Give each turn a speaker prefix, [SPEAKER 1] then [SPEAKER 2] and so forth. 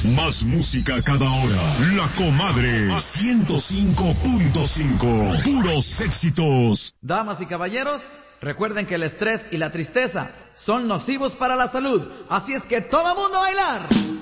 [SPEAKER 1] Más música cada hora. La Comadre 105.5. Puros éxitos.
[SPEAKER 2] Damas y caballeros, recuerden que el estrés y la tristeza son nocivos para la salud. Así es que todo mundo a bailar.